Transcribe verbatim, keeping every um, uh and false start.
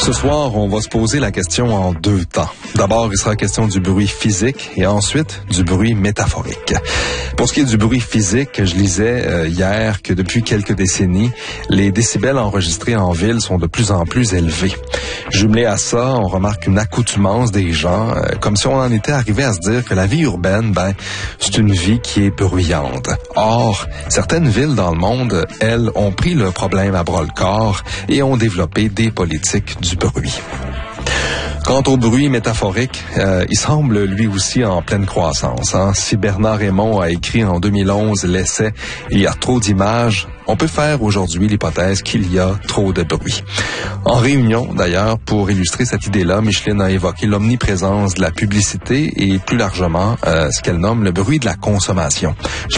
Ce soir, on va se poser la question en deux temps. D'abord, il sera question du bruit physique et ensuite du bruit métaphorique. Pour ce qui est du bruit physique, je lisais euh, hier que depuis quelques décennies, les décibels enregistrés en ville sont de plus en plus élevés. Jumelé à ça, on remarque une accoutumance des gens, euh, comme si on en était arrivé à se dire que la vie urbaine, ben, c'est une vie qui est bruyante. Or, certaines villes dans le monde, elles, ont pris le problème à bras-le-corps et ont développé des politiques du bruit. Quant au bruit métaphorique, euh, il semble lui aussi en pleine croissance. Hein? Si Bernard Raymond a écrit en deux mille onze l'essai « Il y a trop d'images », on peut faire aujourd'hui l'hypothèse qu'il y a trop de bruit. En réunion, d'ailleurs, pour illustrer cette idée-là, Micheline a évoqué l'omniprésence de la publicité et plus largement euh, ce qu'elle nomme le bruit de la consommation. Je